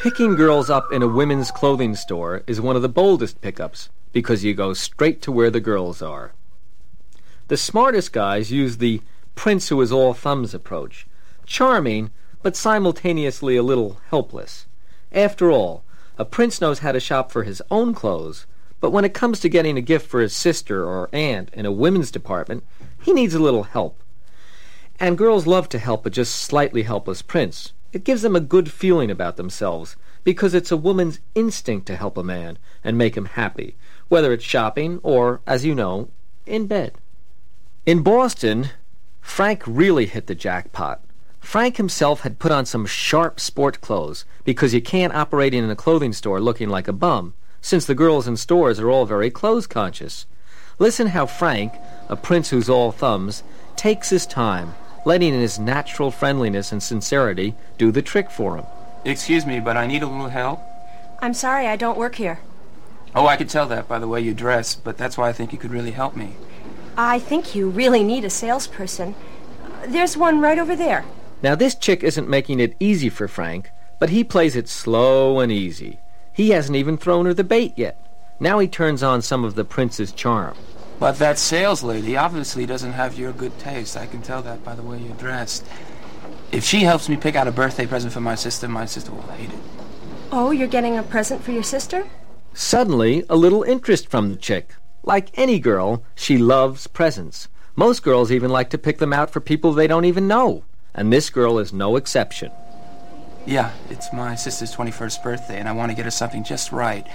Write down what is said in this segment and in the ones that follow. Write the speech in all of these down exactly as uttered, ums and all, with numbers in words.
Picking girls up in a women's clothing store is one of the boldest pickups because you go straight to where the girls are. The smartest guys use the prince who is all thumbs approach. Charming, but simultaneously a little helpless. After all, a prince knows how to shop for his own clothes, but when it comes to getting a gift for his sister or aunt in a women's department, he needs a little help. And girls love to help a just slightly helpless prince. It gives them a good feeling about themselves, because it's a woman's instinct to help a man and make him happy, whether it's shopping or, as you know, in bed. In Boston, Frank really hit the jackpot. Frank himself had put on some sharp sport clothes, because you can't operate in a clothing store looking like a bum, since the girls in stores are all very clothes-conscious. Listen how Frank, a prince who's all thumbs, takes his time, letting his natural friendliness and sincerity do the trick for him. Excuse me, but I need a little help. I'm sorry, I don't work here. Oh, I could tell that by the way you dress, but that's why I think you could really help me. I think you really need a salesperson. There's one right over there. Now, this chick isn't making it easy for Frank, but he plays it slow and easy. He hasn't even thrown her the bait yet. Now he turns on some of the prince's charm. But that sales lady obviously doesn't have your good taste. I can tell that by the way you're dressed. If she helps me pick out a birthday present for my sister, my sister will hate it. Oh, you're getting a present for your sister? Suddenly, a little interest from the chick. Like any girl, she loves presents. Most girls even like to pick them out for people they don't even know. And this girl is no exception. Yeah, it's my sister's twenty-first birthday, and I want to get her something just right.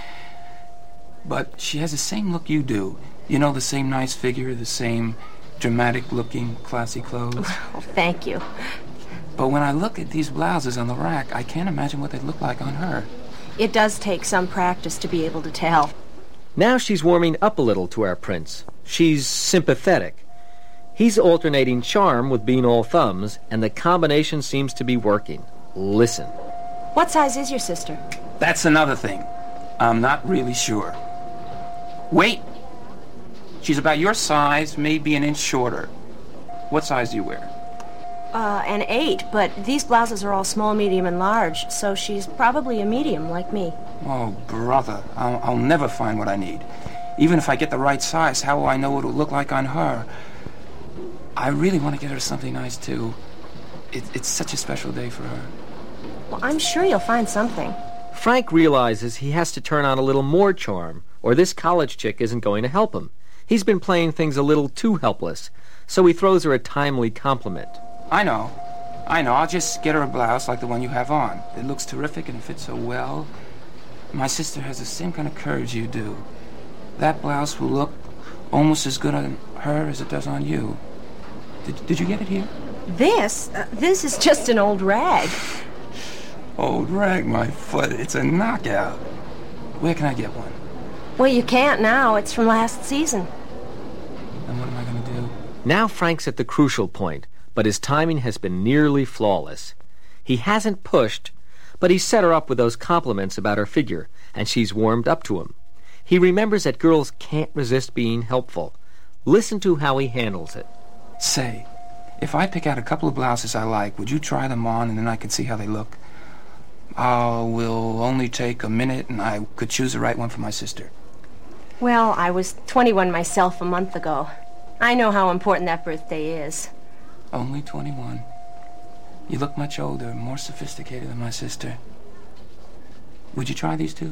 But she has the same look you do. You know, the same nice figure, the same dramatic-looking, classy clothes. Oh, thank you. But when I look at these blouses on the rack, I can't imagine what they'd look like on her. It does take some practice to be able to tell. Now she's warming up a little to our prince. She's sympathetic. He's alternating charm with being all thumbs, and the combination seems to be working. Listen. What size is your sister? That's another thing. I'm not really sure. Wait! She's about your size, maybe an inch shorter. What size do you wear? Uh, an eight, but these blouses are all small, medium, and large, so she's probably a medium, like me. Oh, brother, I'll, I'll never find what I need. Even if I get the right size, how will I know what it will look like on her? I really want to get her something nice, too. It, it's such a special day for her. Well, I'm sure you'll find something. Frank realizes he has to turn on a little more charm, or this college chick isn't going to help him. He's been playing things a little too helpless, so he throws her a timely compliment. I know. I know. I'll just get her a blouse like the one you have on. It looks terrific and it fits so well. My sister has the same kind of curves you do. That blouse will look almost as good on her as it does on you. Did, did you get it here? This? Uh, this is just an old rag. Old rag, my foot. It's a knockout. Where can I get one? Well, you can't now. It's from last season. Then what am I going to do? Now Frank's at the crucial point, but his timing has been nearly flawless. He hasn't pushed, but he's set her up with those compliments about her figure, and she's warmed up to him. He remembers that girls can't resist being helpful. Listen to how he handles it. Say, if I pick out a couple of blouses I like, would you try them on and then I can see how they look? Uh, will only take a minute and I could choose the right one for my sister. Well, I was twenty-one myself a month ago. I know how important that birthday is. Only twenty-one. You look much older, more sophisticated than my sister. Would you try these two?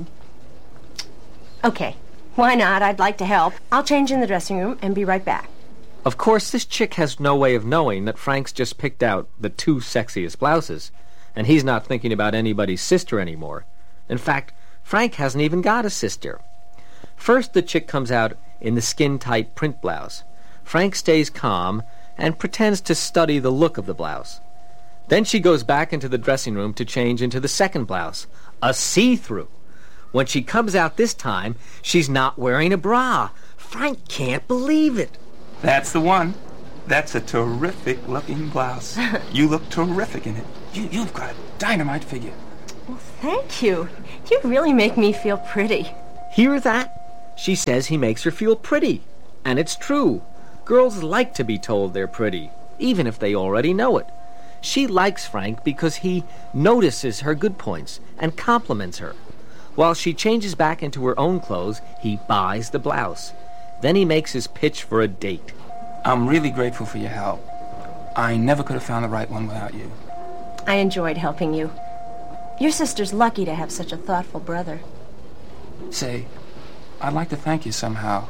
Okay. Why not? I'd like to help. I'll change in the dressing room and be right back. Of course, this chick has no way of knowing that Frank's just picked out the two sexiest blouses, and he's not thinking about anybody's sister anymore. In fact, Frank hasn't even got a sister. First, the chick comes out in the skin-tight print blouse. Frank stays calm and pretends to study the look of the blouse. Then she goes back into the dressing room to change into the second blouse, a see-through. When she comes out this time, she's not wearing a bra. Frank can't believe it. That's the one. That's a terrific-looking blouse. You look terrific in it. You, you've got a dynamite figure. Well, thank you. You really make me feel pretty. Hear that? She says he makes her feel pretty. And it's true. Girls like to be told they're pretty, even if they already know it. She likes Frank because he notices her good points and compliments her. While she changes back into her own clothes, he buys the blouse. Then he makes his pitch for a date. I'm really grateful for your help. I never could have found the right one without you. I enjoyed helping you. Your sister's lucky to have such a thoughtful brother. Say, I'd like to thank you somehow.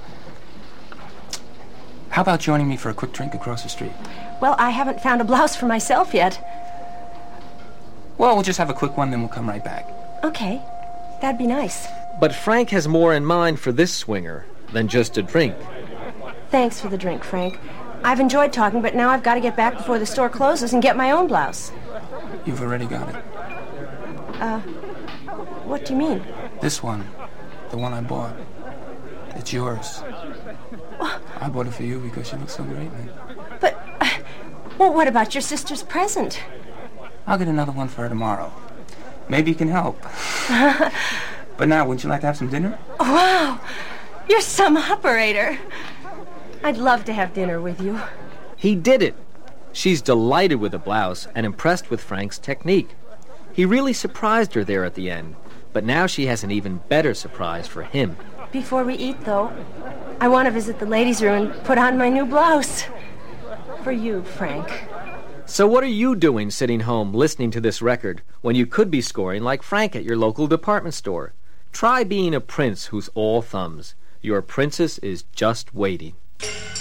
How about joining me for a quick drink across the street? Well, I haven't found a blouse for myself yet. Well, we'll just have a quick one, then we'll come right back. Okay, that'd be nice. But Frank has more in mind for this swinger than just a drink. Thanks for the drink, Frank. I've enjoyed talking, but now I've got to get back before the store closes and get my own blouse. You've already got it. Uh, what do you mean? This one. The one I bought. It's yours. I bought it for you because you look so great in it. But, uh, well, what about your sister's present? I'll get another one for her tomorrow. Maybe you can help. But now, wouldn't you like to have some dinner? Wow! You're some operator. I'd love to have dinner with you. He did it. She's delighted with the blouse and impressed with Frank's technique. He really surprised her there at the end, but now she has an even better surprise for him. Before we eat, though, I want to visit the ladies' room and put on my new blouse. For you, Frank. So what are you doing sitting home listening to this record when you could be scoring like Frank at your local department store? Try being a prince who's all thumbs. Your princess is just waiting.